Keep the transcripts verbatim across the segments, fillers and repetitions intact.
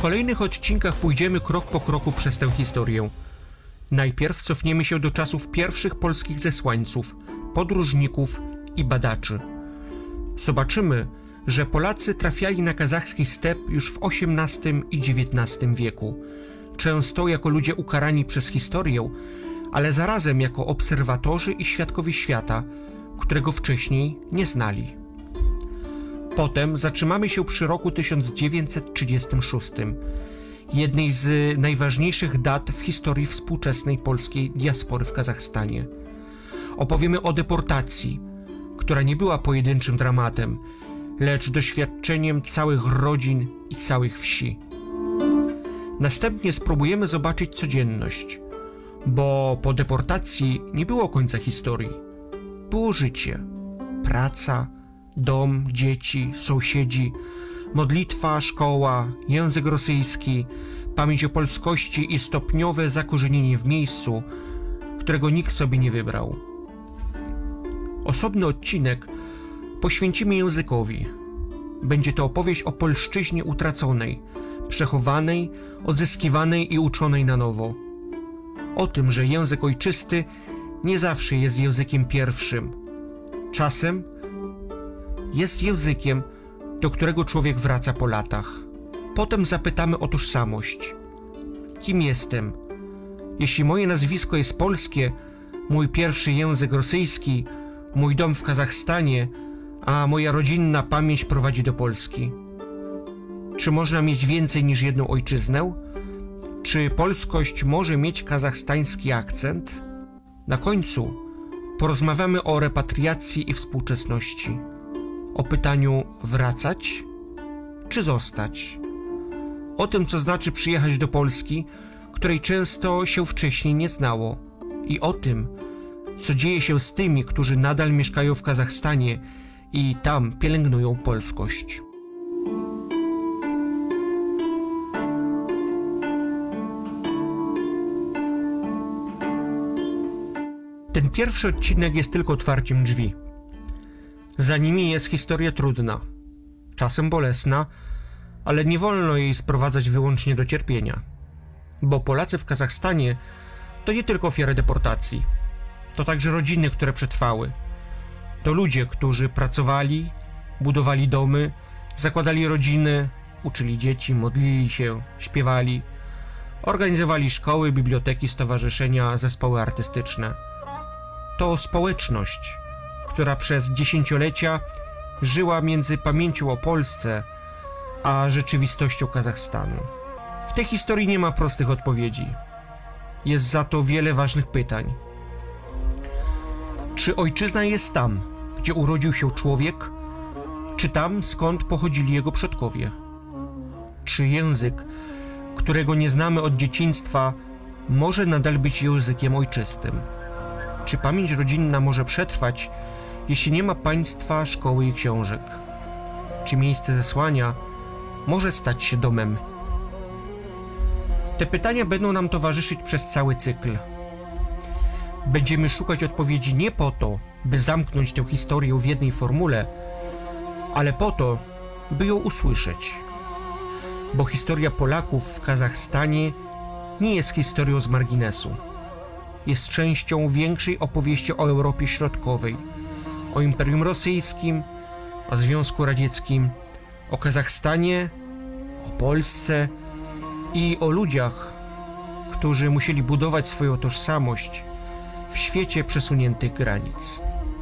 kolejnych odcinkach pójdziemy krok po kroku przez tę historię. Najpierw cofniemy się do czasów pierwszych polskich zesłańców, podróżników i badaczy. Zobaczymy, że Polacy trafiali na kazachski step już w osiemnastym i dziewiętnastym wieku, często jako ludzie ukarani przez historię, ale zarazem jako obserwatorzy i świadkowie świata, którego wcześniej nie znali. Potem zatrzymamy się przy roku tysiąc dziewięćset trzydziestym szóstym, jednej z najważniejszych dat w historii współczesnej polskiej diaspory w Kazachstanie. Opowiemy o deportacji, która nie była pojedynczym dramatem, lecz doświadczeniem całych rodzin i całych wsi. Następnie spróbujemy zobaczyć codzienność, bo po deportacji nie było końca historii. Było życie, praca, dom, dzieci, sąsiedzi, modlitwa, szkoła, język rosyjski, pamięć o polskości i stopniowe zakorzenienie w miejscu, którego nikt sobie nie wybrał. Osobny odcinek poświęcimy językowi. Będzie to opowieść o polszczyźnie utraconej, przechowanej, odzyskiwanej i uczonej na nowo. O tym, że język ojczysty nie zawsze jest językiem pierwszym. Czasem jest językiem, do którego człowiek wraca po latach. Potem zapytamy o tożsamość. Kim jestem? Jeśli moje nazwisko jest polskie, mój pierwszy język rosyjski, mój dom w Kazachstanie, a moja rodzinna pamięć prowadzi do Polski. Czy można mieć więcej niż jedną ojczyznę? Czy polskość może mieć kazachstański akcent? Na końcu porozmawiamy o repatriacji i współczesności. O pytaniu wracać czy zostać. O tym, co znaczy przyjechać do Polski, której często się wcześniej nie znało. I o tym, co dzieje się z tymi, którzy nadal mieszkają w Kazachstanie i tam pielęgnują polskość. Ten pierwszy odcinek jest tylko otwarciem drzwi. Za nimi jest historia trudna, czasem bolesna, ale nie wolno jej sprowadzać wyłącznie do cierpienia. Bo Polacy w Kazachstanie to nie tylko ofiary deportacji, to także rodziny, które przetrwały. To ludzie, którzy pracowali, budowali domy, zakładali rodziny, uczyli dzieci, modlili się, śpiewali, organizowali szkoły, biblioteki, stowarzyszenia, zespoły artystyczne. To społeczność, która przez dziesięciolecia żyła między pamięcią o Polsce a rzeczywistością Kazachstanu. W tej historii nie ma prostych odpowiedzi. Jest za to wiele ważnych pytań. Czy ojczyzna jest tam, gdzie urodził się człowiek, czy tam, skąd pochodzili jego przodkowie? Czy język, którego nie znamy od dzieciństwa, może nadal być językiem ojczystym? Czy pamięć rodzinna może przetrwać, jeśli nie ma państwa, szkoły i książek? Czy miejsce zesłania może stać się domem? Te pytania będą nam towarzyszyć przez cały cykl. Będziemy szukać odpowiedzi nie po to, by zamknąć tę historię w jednej formule, ale po to, by ją usłyszeć. Bo historia Polaków w Kazachstanie nie jest historią z marginesu. Jest częścią większej opowieści o Europie Środkowej, o Imperium Rosyjskim, o Związku Radzieckim, o Kazachstanie, o Polsce i o ludziach, którzy musieli budować swoją tożsamość w świecie przesuniętych granic.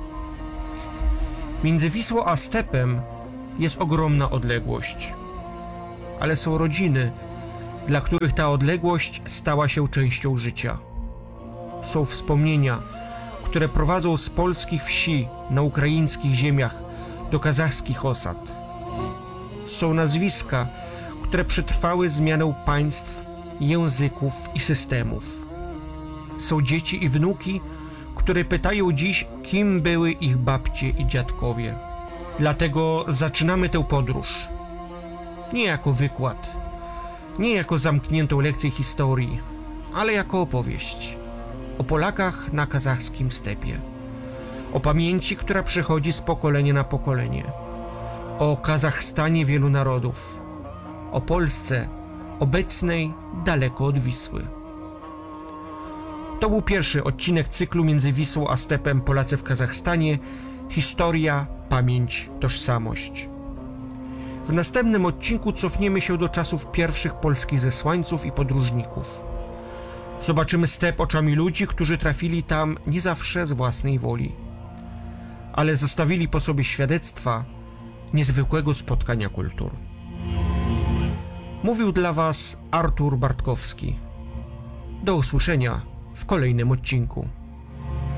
Między Wisłą a stepem jest ogromna odległość, ale są rodziny, dla których ta odległość stała się częścią życia. Są wspomnienia, które prowadzą z polskich wsi na ukraińskich ziemiach do kazachskich osad. Są nazwiska, które przetrwały zmianę państw, języków i systemów. Są dzieci i wnuki, które pytają dziś, kim były ich babcie i dziadkowie. Dlatego zaczynamy tę podróż. Nie jako wykład, nie jako zamkniętą lekcję historii, ale jako opowieść o Polakach na kazachskim stepie, o pamięci, która przechodzi z pokolenia na pokolenie, o Kazachstanie wielu narodów, o Polsce, obecnej daleko od Wisły. To był pierwszy odcinek cyklu Między Wisłą a Stepem Polacy w Kazachstanie. Historia, pamięć, tożsamość. W następnym odcinku cofniemy się do czasów pierwszych polskich zesłańców i podróżników. Zobaczymy step oczami ludzi, którzy trafili tam nie zawsze z własnej woli, ale zostawili po sobie świadectwa niezwykłego spotkania kultur. Mówił dla Was Artur Bartkowski. Do usłyszenia w kolejnym odcinku.